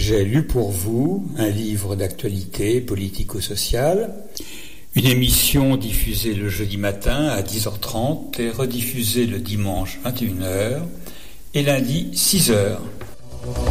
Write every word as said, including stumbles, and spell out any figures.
J'ai lu pour vous un livre d'actualité politico-sociale, une émission diffusée le jeudi matin à dix heures trente et rediffusée le dimanche vingt et une heures et lundi six heures.